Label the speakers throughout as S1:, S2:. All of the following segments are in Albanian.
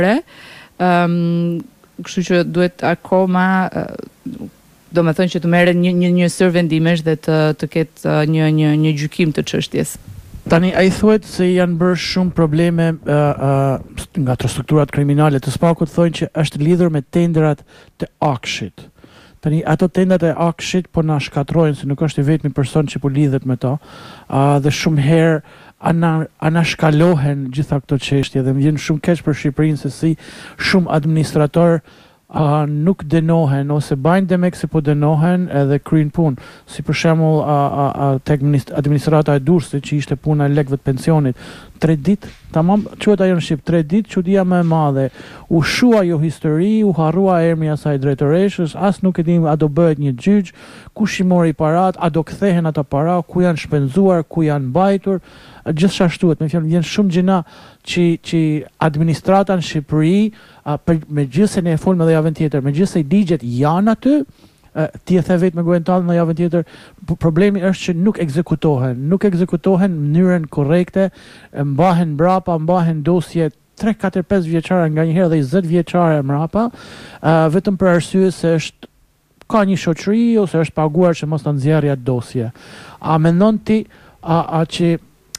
S1: Kështu që duhet akoma do me thënë që të merret një sër vendimesh dhe të ketë një gjykim të çështjes.
S2: Tani, ai thuhet se janë bërë shumë probleme nga strukturat kriminale. Të spakut thonë që është lidhur me tendrat të Akshit. Tani, ato tendrat e Akshit po na shkatrojnë se nuk është i vetmi person që po lidhet me to. Dhe shumë herë anashkalohen gjitha këto çështje dhe më vjen shumë keq për Shqipërinë se si shumë administrator nuk dënohen ose bajnë demek se po dënohen edhe kryejnë punë. Si për shembull tek administrata e Durrësit që ishte puna e lekëve të pensionit. 3 ditë, tamam, quhet ajo në shqip 3 ditë, çudia më e madhe. U shua jo histori, u harrua emri i asaj drejtoreshës, as nuk e dim a do bëhet një gjyq, kush i mori parat, a do kthehen ata para, ku janë shpenzuar, ku janë mbajtur. Gjithashtu, me fjalë vjen shumë gjëna që administrata në Shqipëri, megjithëse ne e folëm edhe javën tjetër, megjithëse ligjet janë aty, ti e the vetë me gojën tallë në javën tjetër, problemi është që nuk ekzekutohen në mënyrën korrekte, mbahen mbrapa, mbahen dosje 3, 4, 5 vjeçare nganjëherë dhe 20 vjeçare mbrapa, vetëm për arsye se ka një shoqëri ose është paguar që mos ta nxjerrë atë dosje. A mendon ti që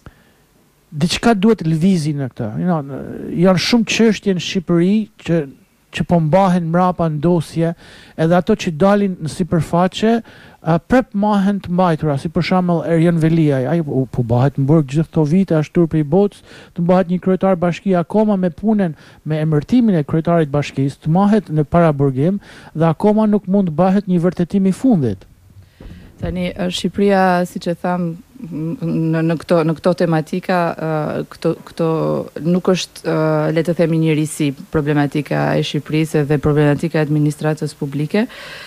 S2: diçka duhet lëvizi në këtë? Janë shumë çështje në Shqipëri që po mbahen mbrapa në dosje, edhe ato që dalin në sipërfaqe prep mahen të mbajtura, si për shembull Erjan Veliaj, ai po bëhet në burg gjithë këto vite, është turpi i botës, të bëhet një kryetar bashkie akoma me punën, me emërtimin e kryetarit bashkisë, të mahet në paraburgim dhe akoma nuk mund të bëhet një vërtetim i fundit.
S1: Tani, Shqipëria, siç e tham, në këto tematika, këto nuk është, le të themi, njëjësi problematika e Shqipërisë dhe problematika e administratës publike.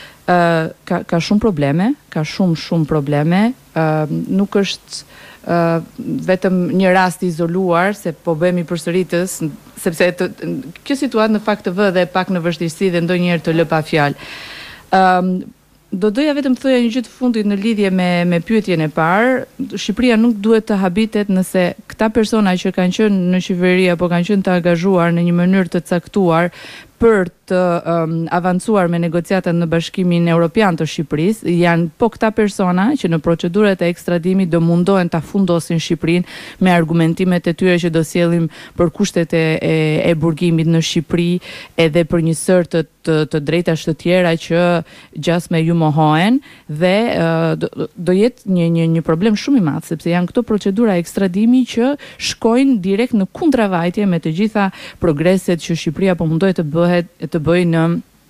S1: Ka shumë probleme, shumë probleme. Nuk është vetëm një rast izoluar se po bëhemi përsëritës, sepse kjo situatë në fakt të vë dhe pak në vështirësi dhe ndonjëherë të lë pa fjalë. Do doja vetëm të thoja një gjë të fundit në lidhje me pyetjen e parë. Shqipëria nuk duhet të habitet nëse këta persona që kanë qenë në qeveri apo kanë qenë të angazhuar në një mënyrë të caktuar për të avancuar me negociatat në Bashkimin Evropian të Shqipërisë, janë po këta persona që në procedurat e ekstradimit do mundohen ta fundosin Shqipërinë me argumentimet e tyre që do sjellim për kushtet e burgimit në Shqipëri edhe për një sër të drejtash të tjera që gjasme ju mohohen dhe do jetë një problem shumë i madh sepse janë këto procedura ekstradimi që shkojnë direkt në kundravajtje me të gjitha progreset që Shqipëria po mundohet të bëjë në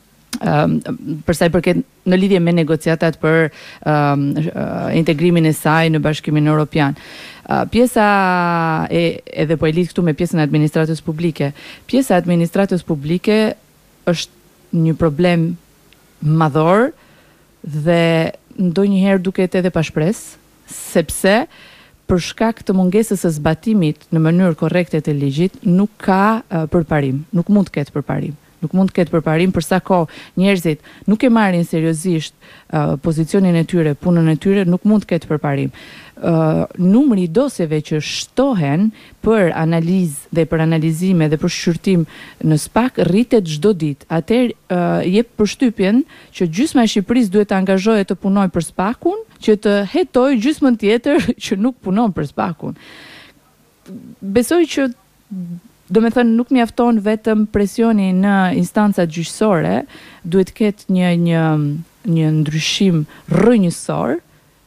S1: për sa i përket në lidhje me negociatat për integrimin e saj në Bashkimin Evropian. Pjesa edhe po e lidh këtu me pjesën e administratës publike. Pjesa e administratës publike është një problem madhor dhe ndonjëherë duket edhe pa shpresë, sepse për shkak të mungesës së zbatimit në mënyrë korrekte të ligjit nuk ka përparim, nuk mund të ketë përparim. Nuk mund të ketë përparim për sa kohë njerëzit nuk e marrin seriozisht pozicionin e tyre, punën e tyre, nuk mund të ketë përparim. Numri i dosjeve që shtohen për analizë dhe për analizime dhe për shqyrtim në SPAK rritet çdo ditë. Atëherë jep përshtypjen që gjysma e Shqipërisë duhet të angazhohet të punojë për SPAK-un, që të hetojë gjysmën tjetër që nuk punon për SPAK-un. Besoj që do me thënë nuk mjafton vetëm presioni në instancat gjyqësore, duhet ketë një ndryshim rrënjësor,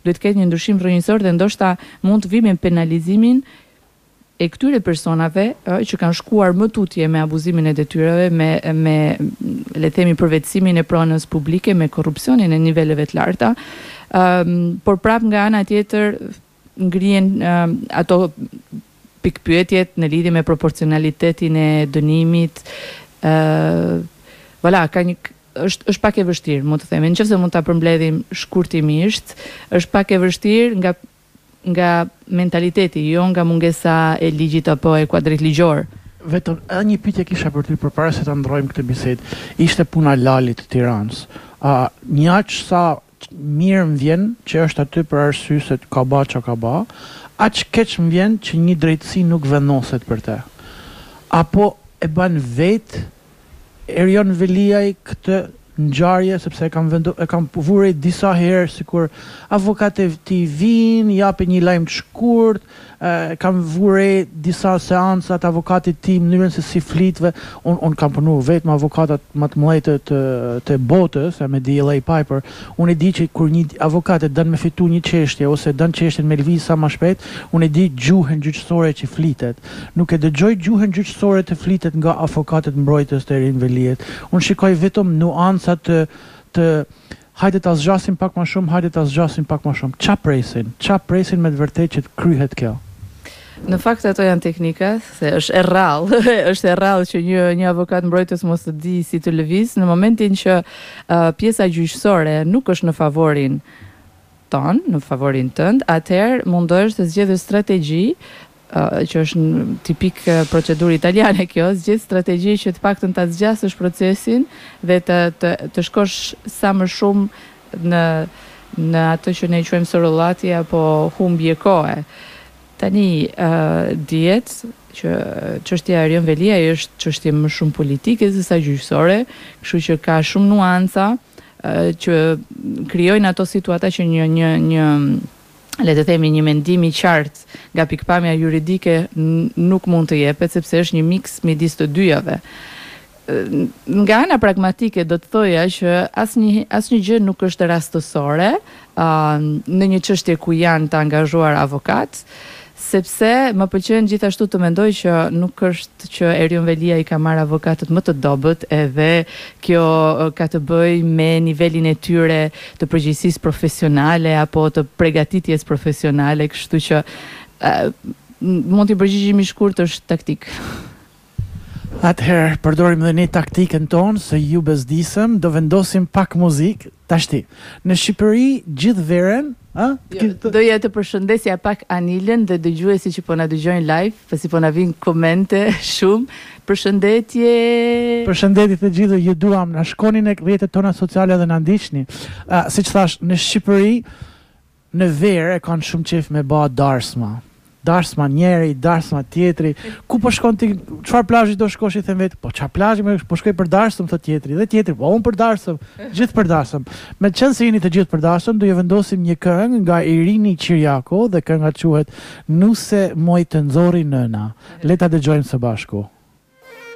S1: dhe ndoshta mund të vijmë me penalizimin e këtyre personave që kanë shkuar më tutje me abuzimin e detyrave, me le themi përvetësimin e pronës publike, me korrupsionin e niveleve të larta, por prap nga ana tjetër ngrihen ato pikpyetjet në lidhje me proporcionalitetin e dënimit. Është pak e vështirë, mund të themi. Nëse mund ta përmbledhim shkurtimisht, është pak e vështirë nga mentaliteti, jo nga mungesa e ligjit apo e kuadrit ligjor.
S2: Vetëm një pyetje kisha për ty përpara se ta ndrojmë këtë bisedë. Ishte puna Lalit të Tiranës. Një aq sa mirë më vjen që është aty për arsye se ka ba, aq keq më vjen që një drejtësi nuk vendoset për te. Apo e ban vetë Erion Veliaj këtë ngjarje sepse e kam vurë disa herë sikur avokatët ti vinë, japin një lajm të shkurt, kam vurë disa seanca të avokatit tim në mënyrën se si flitve, un kam punuar vetëm me avokatat më të mëdhtë të botës, me DLA Piper. Unë e di që kur një avokat don me fitu një çështje ose don çështjen me lëviz sa më shpejt, unë e di gjuhën gjyqësore që flitet. Nuk e dëgjoj gjuhën gjyqësore të flitet nga avokatët mbrojtës të Erin Veliajt. Unë shikoj vetëm nuancat të hajde ta zgjasim pak më shumë, hajde ta zgjasim pak më shumë. Qa presin me të vërtet që të kryhet kjo?
S1: Në fakt ato janë teknika, se është e rrallë, është e rrallë që një avokat mbrojtës mos të di si të lëviz, në momentin që pjesa gjyqësore nuk është në favorin ton, në favorin tënd, atëherë mundohesh të zgjedhësh strategji, që është tipik procedurë italiane kjo, zgjedh strategji që të paktën ta zgjasësh procesin dhe të shkosh sa më shumë në atë që ne quajmë sorullati apo humbje kohe. Tani dihet që çështja e Erion Veliaj është çështje më shumë politike se sa gjyqësore, kështu që ka shumë nuanca që krijojnë ato situata që një le të themi një mendim i qartë nga pikpamja juridike nuk mund të jepet sepse është një miks midis të dyjave. Nga ana pragmatike do të thoja që asnjë gjë nuk është rastësore në një çështje ku janë të angazhuar avokat, sepse më pëlqen gjithashtu të mendoj që nuk është që Erion Veliaj ka marrë avokatët më të dobët, edhe kjo ka të bëjë me nivelin e tyre të përgjegjësisë profesionale apo të përgatitjes profesionale, kështu që mund t'i përgjigjemi shkurt është taktik.
S2: Atëherë, përdorim dhe një taktikën tonë, se ju bezdisëm, do vendosim pak muzikë. Tashti, në Shqipëri gjithë verën,
S1: doja të përshëndesja pak Anilën dhe dëgjuesi që po na dëgjojnë live, pasi po na vijnë komente shumë. Përshëndetje.
S2: Përshëndetje të gjithë, ju duam, na shkoni në rrjetet tona sociale dhe na ndiqni. Siç thash, në Shqipëri në verë e kanë shumë qejf me bë darsma. Darsma njeri, darsma tjetri. Ku po shkon ti? Çfarë plazhi do shkosh i them vet? Po çfarë plazhi po shkoj për darsëm thot tjetri. Dhe tjetri, po unë për darsëm, gjithë për darsëm. Me qenë se jeni të gjithë për darsëm, do ju vendosim një këngë nga Irini Qiriaku dhe kënga quhet Nuse moj të nxorri nëna. Le ta dëgjojmë së bashku.